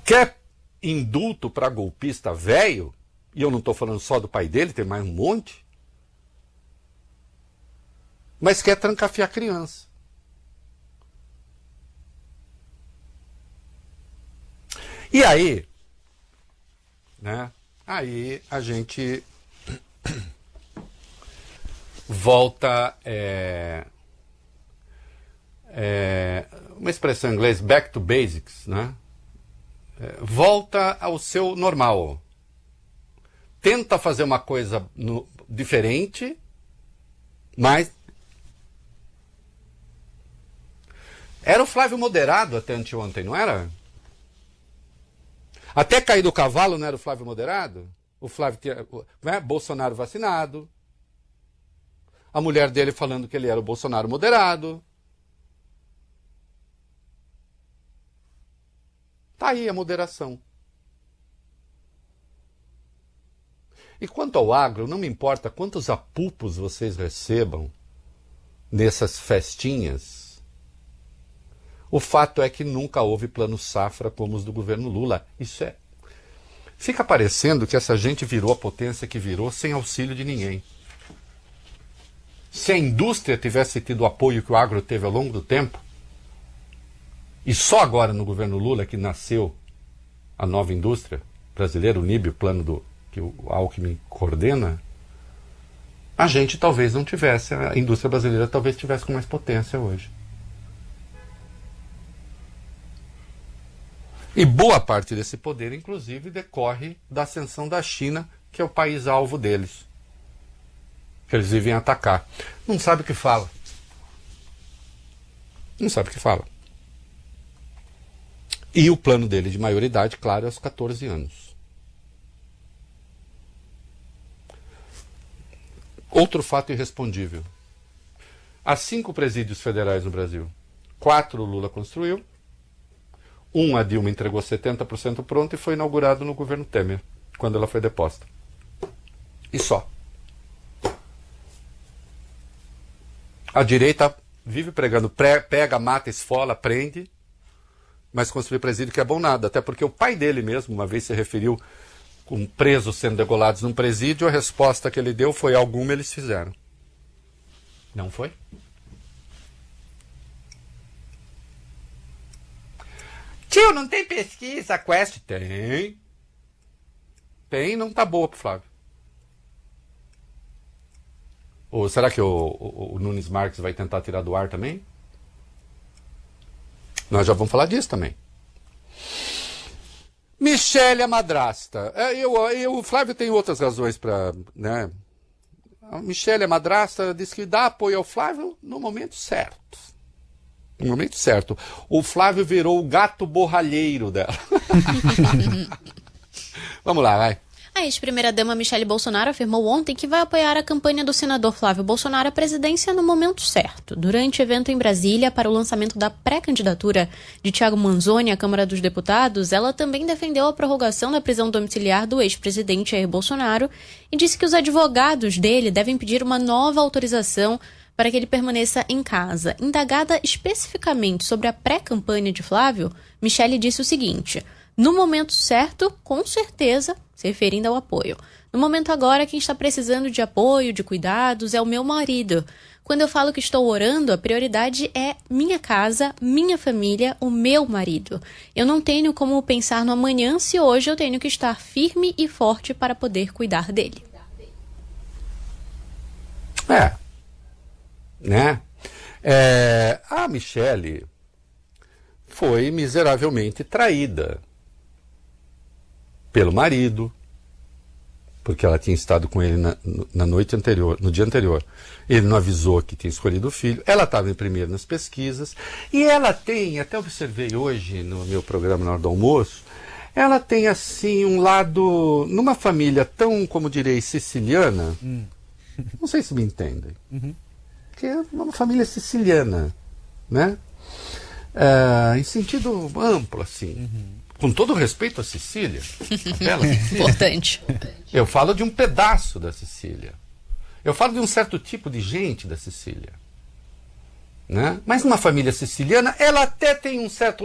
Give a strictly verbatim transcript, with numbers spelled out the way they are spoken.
Quer indulto para golpista velho? E eu não estou falando só do pai dele, tem mais um monte. Mas quer trancafiar a criança. E aí, né? Aí a gente volta, é, é, uma expressão em inglês, back to basics, né? É, volta ao seu normal. Tenta fazer uma coisa no, diferente, mas... Era o Flávio moderado até anteontem, não era? Até cair do cavalo não era o Flávio moderado? O Flávio tinha, né? Bolsonaro vacinado. A mulher dele falando que ele era o Bolsonaro moderado. Tá aí a moderação. E quanto ao agro, não me importa quantos apupos vocês recebam nessas festinhas. O fato é que nunca houve plano safra como os do governo Lula. Isso é... Fica parecendo que essa gente virou a potência que virou sem auxílio de ninguém. Se a indústria tivesse tido o apoio que o agro teve ao longo do tempo, e só agora no governo Lula que nasceu a nova indústria brasileira, o N I B, o plano do, que o Alckmin coordena, a gente talvez não tivesse, a indústria brasileira talvez tivesse com mais potência hoje. E boa parte desse poder, inclusive, decorre da ascensão da China, que é o país-alvo deles. Que eles vivem atacar. Não sabe o que fala. Não sabe o que fala. E o plano dele de maioridade, claro, é aos quatorze anos. Outro fato irrespondível. Há cinco presídios federais no Brasil. Quatro o Lula construiu. Um, a Dilma entregou setenta por cento pronto e foi inaugurado no governo Temer, quando ela foi deposta. E só. A direita vive pregando, pre, pega, mata, esfola, prende, mas construir presídio que é bom nada. Até porque o pai dele mesmo, uma vez se referiu com presos sendo degolados num presídio, a resposta que ele deu foi: alguma eles fizeram. Não foi? Tio, não tem pesquisa, Quest? Tem. Tem, não tá boa pro Flávio. Ou será que o, o, o Nunes Marques vai tentar tirar do ar também? Nós já vamos falar disso também. Michele, a madrasta. É, eu, eu, o Flávio tem outras razões para... Né? A Michele, a madrasta, diz que dá apoio ao Flávio no momento certo. No momento certo. O Flávio virou o gato borralheiro dela. Vamos lá, vai. A ex-primeira-dama Michele Bolsonaro afirmou ontem que vai apoiar a campanha do senador Flávio Bolsonaro à presidência no momento certo. Durante evento em Brasília para o lançamento da pré-candidatura de Thiago Manzoni à Câmara dos Deputados, ela também defendeu a prorrogação da prisão domiciliar do ex-presidente Jair Bolsonaro e disse que os advogados dele devem pedir uma nova autorização para que ele permaneça em casa. Indagada especificamente sobre a pré-campanha de Flávio, Michele disse o seguinte: no momento certo, com certeza, se referindo ao apoio. No momento agora, quem está precisando de apoio, de cuidados, é o meu marido. Quando eu falo que estou orando, a prioridade é minha casa, minha família, o meu marido. Eu não tenho como pensar no amanhã se hoje eu tenho que estar firme e forte para poder cuidar dele. É. Né? É, a Michele foi miseravelmente traída pelo marido, porque ela tinha estado com ele na, na noite anterior, no dia anterior. Ele não avisou que tinha escolhido o filho. Ela estava em primeiro nas pesquisas e ela tem, até observei hoje no meu programa na hora do almoço, ela tem assim um lado, numa família tão, como direi, siciliana, hum. Não sei se me entendem. Uhum. Que é uma família siciliana, né? É, em sentido amplo, assim. Uhum. Com todo respeito à Sicília. A bela Sicília. Importante. Eu falo de um pedaço da Sicília. Eu falo de um certo tipo de gente da Sicília. Né? Mas numa família siciliana, ela até tem um certo